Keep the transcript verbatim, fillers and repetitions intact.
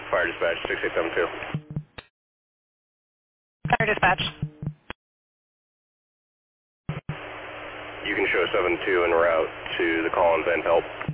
Fire dispatch, six eight seven two. Fire dispatch. You can show seven two en route to the Collins End help.